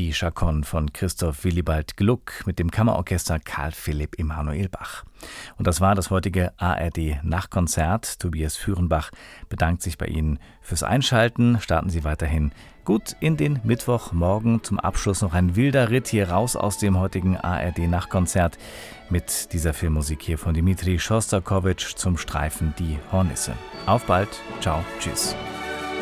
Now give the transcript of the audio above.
die Chaconne von Christoph Willibald Gluck mit dem Kammerorchester Carl Philipp Emanuel Bach. Und das war das heutige ARD-Nachtkonzert. Tobias Führenbach bedankt sich bei Ihnen fürs Einschalten. Starten Sie weiterhin gut in den Mittwochmorgen. Zum Abschluss noch ein wilder Ritt hier raus aus dem heutigen ARD-Nachtkonzert mit dieser Filmmusik hier von Dmitri Schostakowitsch zum Streifen Die Hornisse. Auf bald, ciao, tschüss.